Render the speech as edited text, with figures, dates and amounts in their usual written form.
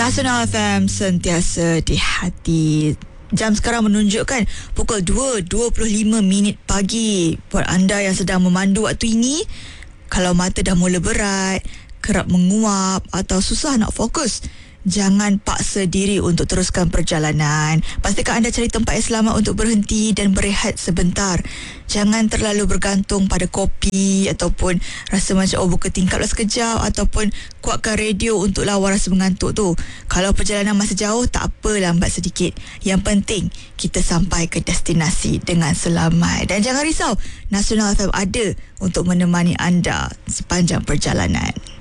Nasional FM sentiasa di hati. Jam sekarang menunjukkan pukul 2.25 pagi. Buat anda yang sedang memandu waktu ini, kalau mata dah mula berat, kerap menguap atau susah nak fokus, jangan paksa diri untuk teruskan perjalanan. Pastikan anda cari tempat yang selamat untuk berhenti dan berehat sebentar. Jangan terlalu bergantung pada kopi ataupun rasa macam buka tingkaplah sekejap, ataupun kuatkan radio untuk lawan rasa mengantuk tu. Kalau perjalanan masih jauh, tak apa, lambat sedikit. Yang penting kita sampai ke destinasi dengan selamat. Dan jangan risau, Nasional FM ada untuk menemani anda sepanjang perjalanan.